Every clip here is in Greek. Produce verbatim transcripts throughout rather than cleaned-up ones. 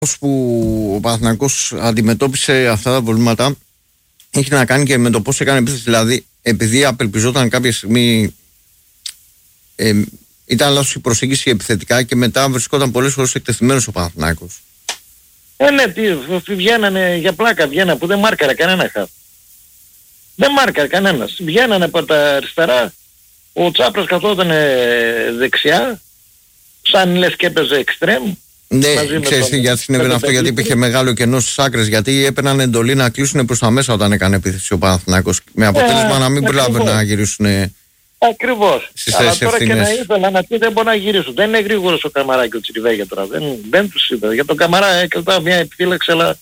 που ο Παναθηναϊκός αντιμετώπισε αυτά τα προβλήματα έχει να κάνει και με το πώς έκανε επίθεση. Δηλαδή, επειδή απελπιζόταν κάποια στιγμή, ε, ήταν λάθος η προσέγγιση επιθετικά και μετά βρισκόταν πολλές φορές εκτεθειμένος ο Παναθηναϊκός. Ε, ναι, τι, βγαίνανε για πλάκα, βγαίνανε που δεν μάρκαρε κανένα χαφ. Δεν μάρκαρε κανένας. Βγαίνανε από τα αριστερά, ο Τσάπρας καθόταν δεξιά, σαν λες και έπαιζε εξτρέμ. Ναι, ξέρεις τι, γιατί συνέβαινε αυτό, γιατί υπήρχε μεγάλο κενό στις άκρες, γιατί έπαιρναν εντολή να κλείσουν προς τα μέσα όταν έκανε επίθεση ο Παναθηναϊκός, με αποτέλεσμα ε, να μην προλάβουν να γυρίσουν. Ακριβώς. Αλλά τώρα ευθύνες. Και να ήθελα να πει δεν μπορεί να γυρίσουν. Δεν είναι γρήγορος ο Καμαρά και ο Τσιριβέγια τώρα. Δεν, δεν τους είδα. Για τον Καμαρά έκανα μια επιφύλαξη, αλλά...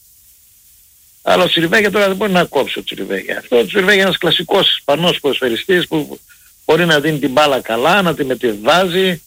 αλλά ο Τσιριβέγια τώρα δεν μπορεί να κόψει ο Τσιριβέγια. Αυτό ο Τσιριβέγια είναι ένας κλασικός Ισπανός ποδοσφαιριστής που μπορεί να δίνει την μπάλα καλά, να τη μετεβάζει.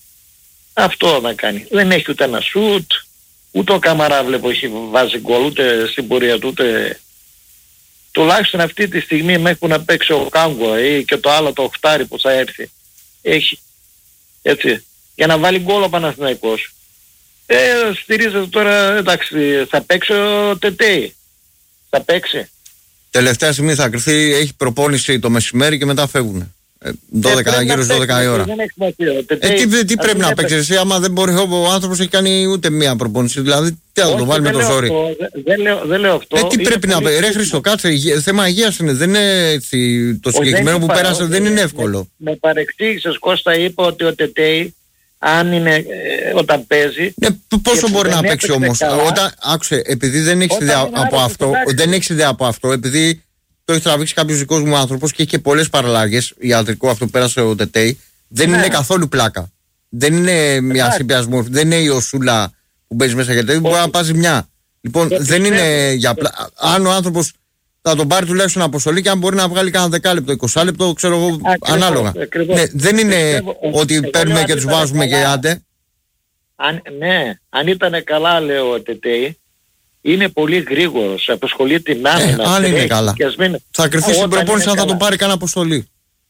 Αυτό να κάνει. Δεν έχει ούτε ένα σουτ, ούτε ο Καμαρά βλέπω έχει βάζει γκολ, ούτε στην πορεία του, ούτε... Τουλάχιστον αυτή τη στιγμή μέχρι που να παίξει ο Κάγκο ή και το άλλο το οχτάρι που θα έρθει. Έχει. Έτσι. Για να βάλει γκολ ο Παναθηναϊκός. Ε, στηρίζεται τώρα, εντάξει, θα παίξει ο Τετέι. Θα παίξει. Τελευταία στιγμή θα κρυθεί, έχει προπόνηση το μεσημέρι και μετά φεύγουν. δώδεκα, γύρω στις δώδεκα η ώρα. Ε, τι, τι πρέπει να παίξει εσύ, άμα δεν μπορεί, ο άνθρωπος έχει κάνει ούτε μία προπόνηση. Δηλαδή, τι θα το βάλει με το ζόρι. Δεν λέω, δεν λέω αυτό. Ε, τι πρέπει να παίξει. Ρε Χρήστο, κάτσε. Θέμα υγείας είναι. Δεν είναι έτσι, το συγκεκριμένο που πέρασε, δεν είναι εύκολο. Με παρεξήγησες, Κώστα, είπα ότι ο Τετέι, αν είναι όταν παίζει. Πόσο μπορεί να παίξει όμως. Άκουσε, επειδή δεν έχει ιδέα από αυτό, δεν έχει ιδέα από αυτό, επειδή. Το έχει τραβήξει κάποιος δικός μου άνθρωπος και έχει και πολλές παραλλαγές. Ιατρικό αυτό που πέρασε ο Τετέι. Δεν ναι. είναι καθόλου πλάκα. Δεν είναι μια συμπιασμό. Δεν είναι η οσούλα που παίζει μέσα για Τετέι. Μπορεί να πάζει μια. Λοιπόν, και δεν είναι για πλάκα. Αν ο άνθρωπος θα τον πάρει τουλάχιστον αποστολή και αν μπορεί να βγάλει κάνα δεκάλεπτο, εικοσάλεπτο, ξέρω εγώ, ακριβώς, ανάλογα. Ακριβώς. Ναι, δεν είναι ακριβώς. Ότι εγώ παίρνουμε και τους βάζουμε καλά, και άντε. Αν, ναι, αν ήταν καλά, λέω ο Τετέι. Είναι πολύ γρήγορος, απασχολεί την άμυνα. Ε, αν είναι καλά. Μην... Θα κρυφθεί στην προπόνηση αν θα τον πάρει κανένα αποστολή.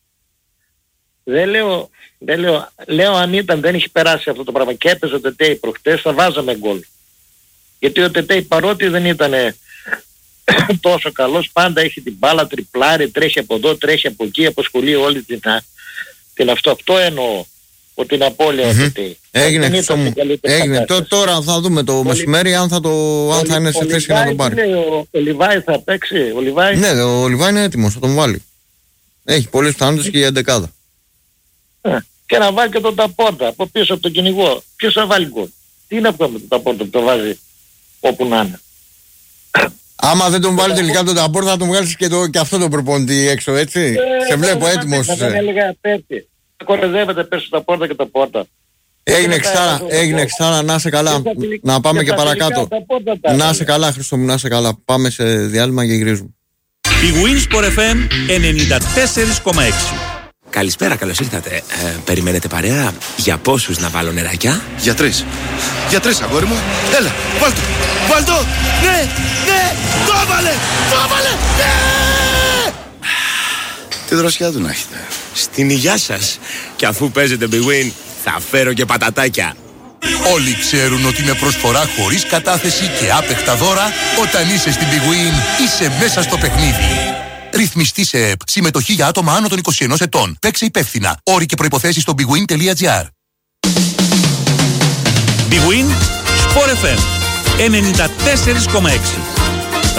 Δεν λέω, δεν λέω, λέω αν ήταν, δεν έχει περάσει αυτό το πράγμα και έπαιζε ο Τετέι προχτές, θα βάζαμε γκολ. Γιατί ο Τετέι παρότι δεν ήταν τόσο καλός, πάντα έχει την μπάλα, τριπλάρει, τρέχει από εδώ, τρέχει από εκεί, απασχολεί όλη την, την αυτό. Αυτό εννοώ. Ότι είναι απώλεια mm-hmm. Τετέι. Έγινε, Χριστό μου. Έγινε. Τώρα θα δούμε το Πολυ... μεσημέρι αν θα, το... αν θα είναι σε θέση να τον πάρει. Ο, ο Λιβάη θα παίξει. Ο Λιβάη... Ναι, ο Λιβάη είναι έτοιμος, θα τον βάλει. Έχει πολλές πιθανότητες και η εντεκάδα. Ε, και να βάλει και τον Ταπόρτα από πίσω από τον κυνηγό. Ποιος θα βάλει γκολ. Τι είναι αυτό με τον Ταπόρτα που το βάζει όπου να είναι. Άμα δεν τον βάλει τελικά τον Ταπόρτα θα τον βγάλεις και, το, και αυτό το προπονητή έξω, έτσι. Ε, σε βλέπω έτοιμος. Δεν έλεγα πέφτει. Κορεδεύεται πέσω τα πόρτα και τα πόρτα. Έγινε εξάρα, έγινε εξάρα, να είσαι καλά. Να πάμε και παρακάτω. Να είσαι καλά, Χρήστο μου, να είσαι καλά. Πάμε σε διάλειμμα και γυρίζουμε. Η Winsport εφ εμ ενενήντα τέσσερα κόμμα έξι. Καλησπέρα, καλώς ήρθατε. Ε, περιμένετε παρέα για πόσους να βάλω νεράκια? Για τρεις. Για τρεις, αγόρι μου. Έλα, βάλτο. Βάλτο. Ναι, ναι. Το έβαλε. Το έβαλε. Ναι. Τι δροσιά του να έχετε. Στην υγειά σας. Και αφού παίζετε Big Win, θα φέρω και πατατάκια. Όλοι ξέρουν ότι με προσφορά χωρίς κατάθεση και άπεχτα δώρα, όταν είσαι στην Big Win, είσαι μέσα στο παιχνίδι. Ρυθμιστή σε ΕΠ. Συμμετοχή για άτομα άνω των είκοσι ενός ετών. Παίξε υπεύθυνα. Όροι και προϋποθέσεις στο bigwin τελεία gr. Big Win Sport εφ εμ ενενήντα τέσσερα κόμμα έξι.